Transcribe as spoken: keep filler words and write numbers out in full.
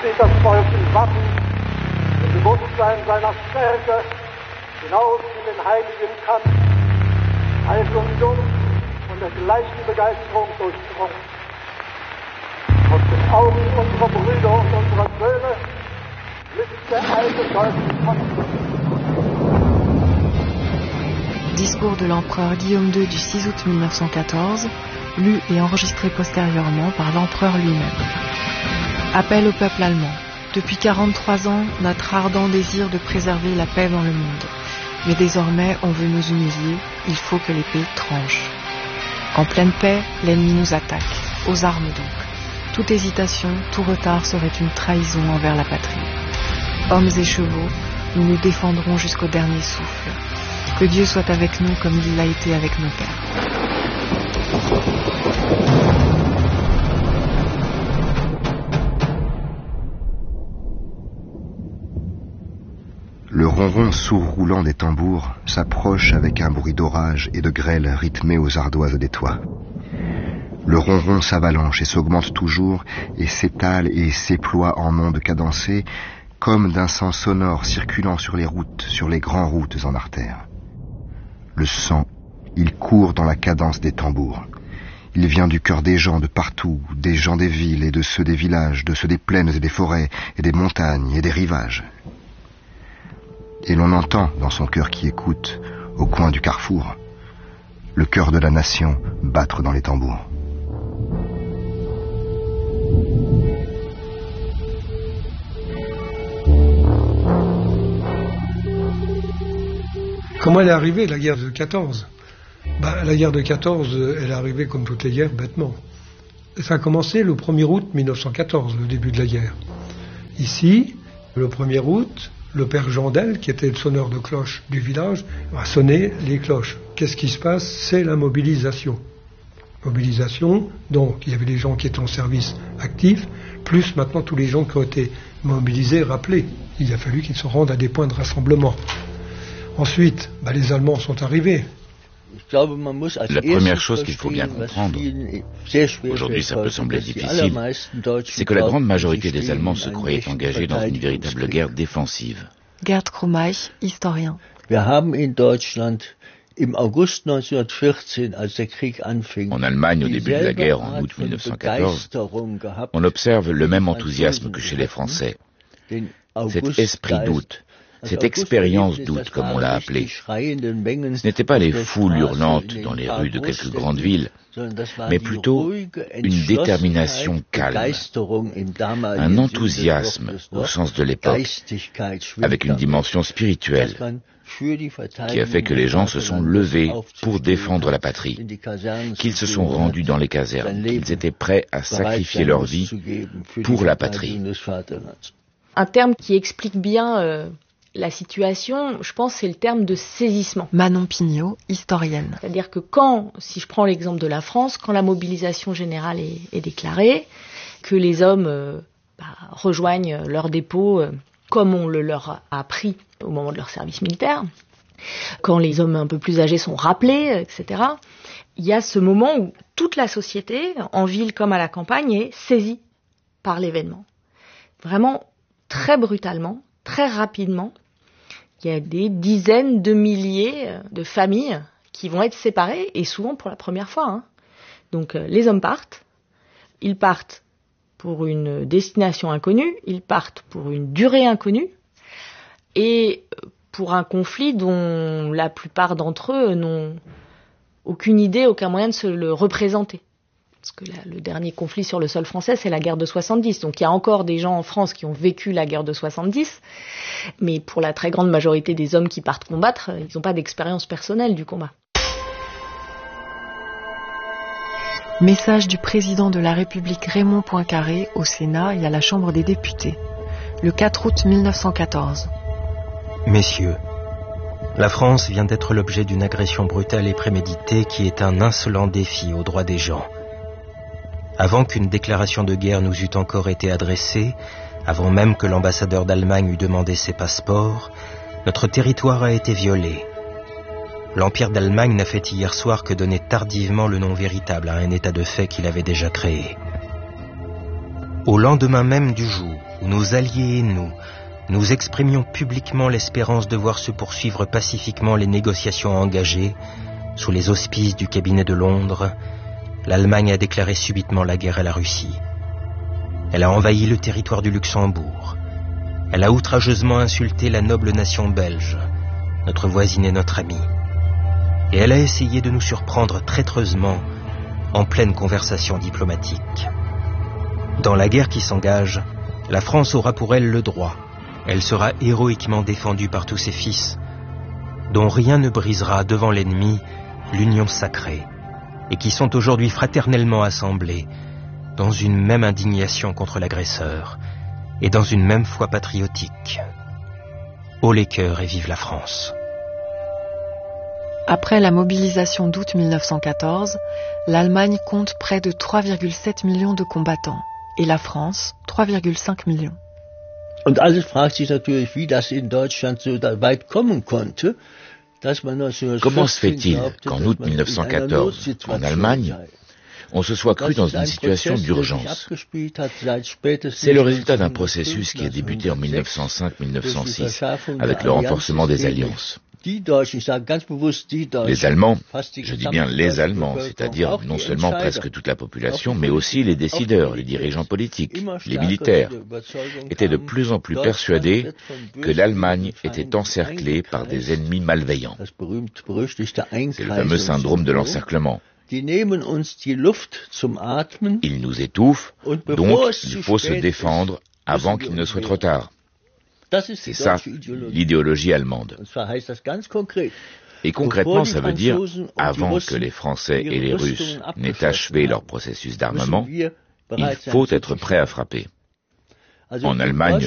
steht das Volk im Wappen, im Bewusstsein seiner Stärke, hinaus in den heiligen Kampf, alt und jung, von der gleichen Begeisterung durchdrungen. Aus den Augen unserer Brüder und unserer Söhne blitzt der alte deutsche Kampf. Discours de l'empereur Guillaume deux du six août mille neuf cent quatorze, lu et enregistré postérieurement par l'empereur lui-même. Appel au peuple allemand. Depuis quarante-trois ans, notre ardent désir de préserver la paix dans le monde. Mais désormais, on veut nous humilier, il faut que l'épée tranche. En pleine paix, l'ennemi nous attaque, aux armes donc. Toute hésitation, tout retard serait une trahison envers la patrie. Hommes et chevaux, nous nous défendrons jusqu'au dernier souffle. Que Dieu soit avec nous comme il l'a été avec nos pères. Le ronron sourd roulant des tambours s'approche avec un bruit d'orage et de grêle rythmé aux ardoises des toits. Le ronron s'avalanche et s'augmente toujours et s'étale et s'éploie en ondes cadencées comme d'un sang sonore circulant sur les routes, sur les grandes routes en artères. Le sang, il court dans la cadence des tambours. Il vient du cœur des gens de partout, des gens des villes et de ceux des villages, de ceux des plaines et des forêts et des montagnes et des rivages. Et l'on entend dans son cœur qui écoute, au coin du carrefour, le cœur de la nation battre dans les tambours. Comment elle est arrivée, la guerre de quatorze? Ben, la guerre de quatorze, elle est arrivée comme toutes les guerres, bêtement. Ça a commencé le premier août mille neuf cent quatorze, le début de la guerre. Ici, le premier août, le père Jandel, qui était le sonneur de cloche du village, a sonné les cloches. Qu'est-ce qui se passe? C'est la mobilisation. Mobilisation, donc il y avait les gens qui étaient en service actif, plus maintenant tous les gens qui ont été mobilisés, rappelés. Il a fallu qu'ils se rendent à des points de rassemblement. Ensuite, bah, les Allemands sont arrivés. La première chose qu'il faut bien comprendre, aujourd'hui ça peut sembler difficile, c'est que la grande majorité des Allemands se croyaient engagés dans une véritable guerre défensive. Gerd Krummeich, historien. En Allemagne, au début de la guerre, en août mille neuf cent quatorze, on observe le même enthousiasme que chez les Français. Cet esprit d'août, cette expérience d'août, comme on l'a appelé, ce n'étaient pas les foules hurlantes dans les rues de quelques grandes villes, mais plutôt une détermination calme, un enthousiasme au sens de l'époque, avec une dimension spirituelle, qui a fait que les gens se sont levés pour défendre la patrie, qu'ils se sont rendus dans les casernes, qu'ils étaient prêts à sacrifier leur vie pour la patrie. Un terme qui explique bien euh, la situation, je pense, c'est le terme de saisissement. Manon Pignot, historienne. C'est-à-dire que quand, si je prends l'exemple de la France, quand la mobilisation générale est, est déclarée, que les hommes euh, bah, rejoignent leur dépôt euh, comme on le leur a appris au moment de leur service militaire, quand les hommes un peu plus âgés sont rappelés, et cetera, il y a ce moment où toute la société, en ville comme à la campagne, est saisie par l'événement. Vraiment, très brutalement, très rapidement, il y a des dizaines de milliers de familles qui vont être séparées, et souvent pour la première fois. Hein. Donc euh, les hommes partent, ils partent pour une destination inconnue, ils partent pour une durée inconnue, et pour un conflit dont la plupart d'entre eux n'ont aucune idée, aucun moyen de se le représenter. Parce que la, le dernier conflit sur le sol français, c'est la guerre de soixante-dix. Donc il y a encore des gens en France qui ont vécu la guerre de soixante-dix, mais pour la très grande majorité des hommes qui partent combattre, ils n'ont pas d'expérience personnelle du combat. Message du président de la République Raymond Poincaré au Sénat et à la Chambre des députés, le quatre août mille neuf cent quatorze. Messieurs, la France vient d'être l'objet d'une agression brutale et préméditée qui est un insolent défi aux droits des gens. Avant qu'une déclaration de guerre nous eût encore été adressée, avant même que l'ambassadeur d'Allemagne eût demandé ses passeports, notre territoire a été violé. L'Empire d'Allemagne n'a fait hier soir que donner tardivement le nom véritable à un état de fait qu'il avait déjà créé. Au lendemain même du jour où nos alliés et nous, nous exprimions publiquement l'espérance de voir se poursuivre pacifiquement les négociations engagées, sous les auspices du cabinet de Londres, l'Allemagne a déclaré subitement la guerre à la Russie. Elle a envahi le territoire du Luxembourg. Elle a outrageusement insulté la noble nation belge, notre voisine et notre amie. Et elle a essayé de nous surprendre traîtreusement en pleine conversation diplomatique. Dans la guerre qui s'engage, la France aura pour elle le droit. Elle sera héroïquement défendue par tous ses fils, dont rien ne brisera devant l'ennemi l'union sacrée, et qui sont aujourd'hui fraternellement assemblés dans une même indignation contre l'agresseur et dans une même foi patriotique. Haut les cœurs et vive la France. Après la mobilisation d'août mille neuf cent quatorze, l'Allemagne compte près de trois virgule sept millions de combattants et la France trois virgule cinq millions. Und alles fragt sich natürlich, wie das in Deutschland so weit kommen konnte. Comment se fait-il qu'en août mille neuf cent quatorze, en Allemagne, on se soit cru dans une situation d'urgence? C'est le résultat d'un processus qui a débuté en mille neuf cent cinq mille neuf cent six, avec le renforcement des alliances. Les Allemands, je dis bien les Allemands, c'est-à-dire non seulement presque toute la population, mais aussi les décideurs, les dirigeants politiques, les militaires, étaient de plus en plus persuadés que l'Allemagne était encerclée par des ennemis malveillants. C'est le fameux syndrome de l'encerclement. Ils nous étouffent, donc il faut se défendre avant qu'il ne soit trop tard. C'est ça, l'idéologie allemande. Et concrètement, ça veut dire, avant que les Français et les Russes n'aient achevé leur processus d'armement, il faut être prêt à frapper. En Allemagne,